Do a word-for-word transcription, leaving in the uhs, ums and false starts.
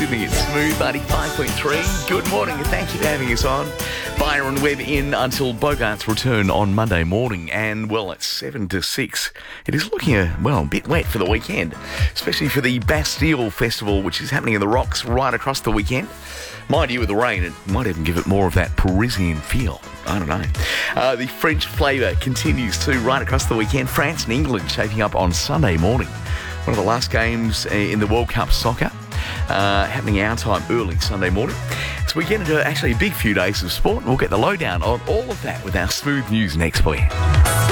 evening. It's Smooth ninety-five point three. Good morning and thank you for having us on. Byron Webb in until Bogart's return on Monday morning. And, well, it's seven to six. It is looking, a, well, a bit wet for the weekend, especially for the Bastille Festival, which is happening in the Rocks right across the weekend. Mind you, with the rain, it might even give it more of that Parisian feel. I don't know. Uh, the French flavour continues too right across the weekend. France and England shaping up on Sunday morning. One of the last games in the World Cup soccer, uh, happening our time early Sunday morning. So we get into actually a big few days of sport, and we'll get the lowdown on all of that with our Smooth News next for you.